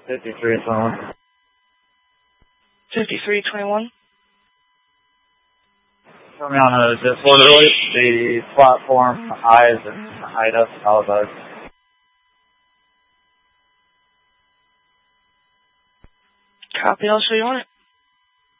5321. 5321. Show me on a disorderly, the platform eyes and Ida, apologize. Copy, I'll show you on it.